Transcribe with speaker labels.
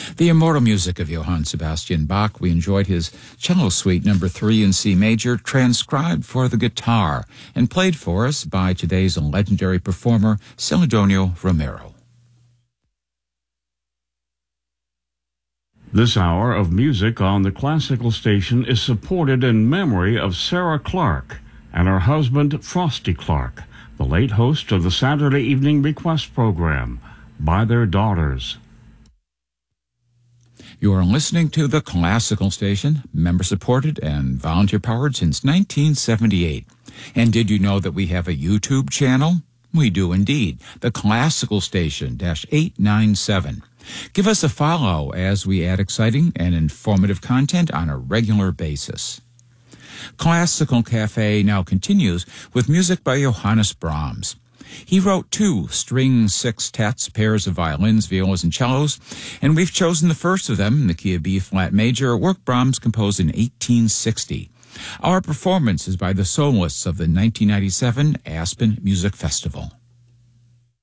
Speaker 1: The immortal music of Johann Sebastian Bach. We enjoyed his cello suite number 3 in C major, transcribed for the guitar and played for us by today's legendary performer, Celedonio Romero.
Speaker 2: This hour of music on the Classical Station is supported in memory of Sarah Clark and her husband, Frosty Clark, the late host of the Saturday Evening Request program, By Their Daughters.
Speaker 1: You are listening to the Classical Station, member-supported and volunteer-powered since 1978. And did you know that we have a YouTube channel? We do indeed, the Classical Station -897. Give us a follow as we add exciting and informative content on a regular basis. Classical Cafe now continues with music by Johannes Brahms. He wrote 2 string sextets, pairs of violins, violas, and cellos, and we've chosen the first of them in the key of B-flat major, a work Brahms composed in 1860. Our performance is by the soloists of the 1997 Aspen Music Festival.